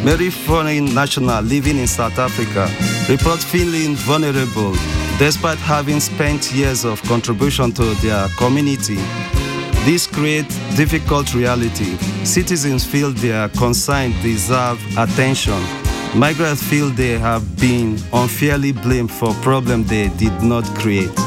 Many foreign nationals living in South Africa report feeling vulnerable despite having spent years of contribution to their community. This creates difficult reality. Citizens feel their concerns deserve attention. Migrants feel they have been unfairly blamed for problems they did not create.